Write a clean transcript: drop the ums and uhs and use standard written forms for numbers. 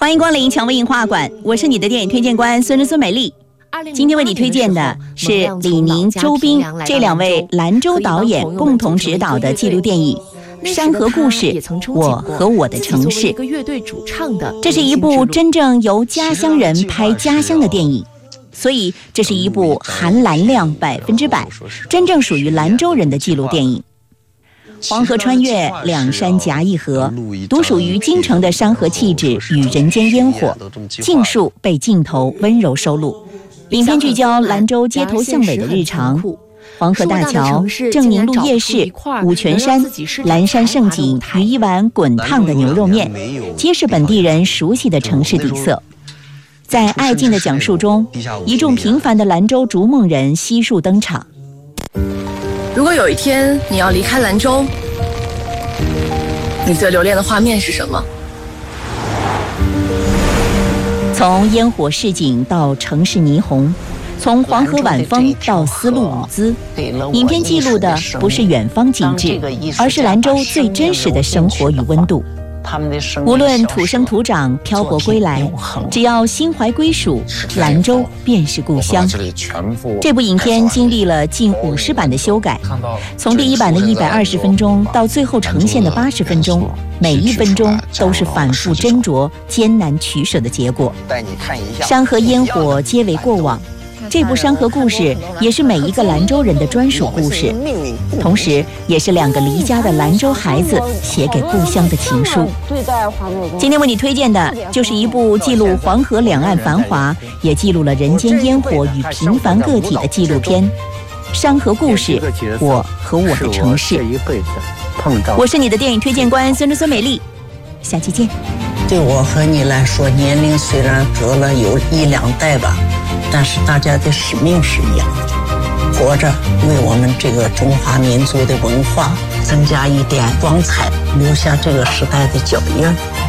欢迎光临蔷薇映画馆，我是你的电影推荐官孙美丽。今天为你推荐的是李宁、周斌这两位兰州导演共同执导的纪录电影《山河故事：我和我的城市》。这是一部真正由家乡人拍家乡的电影，所以这是一部含兰量100%，真正属于兰州人的纪录电影。黄河穿越，两山夹一河，独属于京城的山河气质与人间烟火，尽数被镜头温柔收录。影片聚焦兰州街头巷尾的日常，黄河大桥、正宁路夜市、五泉山、蓝山胜景与一碗滚烫的牛肉面，皆是本地人熟悉的城市底色。在爱静的讲述中，一众平凡的兰州逐梦人悉数登场。 如果有一天你要离开兰州，你最留恋的画面是什么？ 从烟火市井到城市霓虹，从黄河晚风到丝路舞姿，影片记录的不是远方景致，而是兰州最真实的生活与温度。无论土生土长、漂泊归来，只要心怀归属，兰州便是故乡。这部影片经历了近50版的修改，从第一版的120分钟到最后呈现的80分钟，每一分钟都是反复斟酌、艰难取舍的结果。山河烟火皆为过往，这部山河故事也是每一个兰州人的专属故事，同时也是2个离家的兰州孩子写给故乡的情书。今天为你推荐的就是一部记录黄河两岸繁华，也记录了人间烟火与平凡个体的纪录片《山河故事：我和我的城市》。我是你的电影推荐官孙美丽，下期见。 对我和你来说，年龄虽然隔了有1-2代吧，但是大家的使命是一样的，活着为我们这个中华民族的文化增加一点光彩，留下这个时代的脚印。